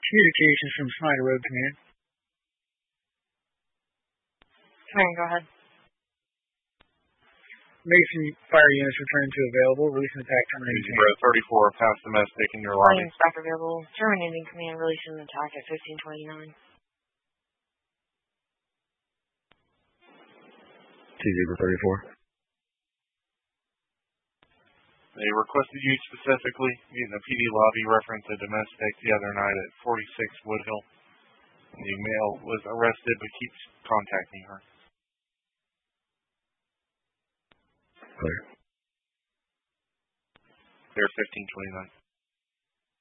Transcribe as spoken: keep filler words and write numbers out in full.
Communications from Snyder Road Command. Command, go ahead. Mason fire units returning to available. Releasing attack, terminating command. thirty-four, past domestic in your lobby. Planes back available. Terminating command, releasing attack at fifteen twenty-nine. T zero thirty-four. They requested you specifically in the P D lobby reference a domestic the other night at forty-six Woodhill. The male was arrested but keeps contacting her. Clear. They're fifteen twenty-nine.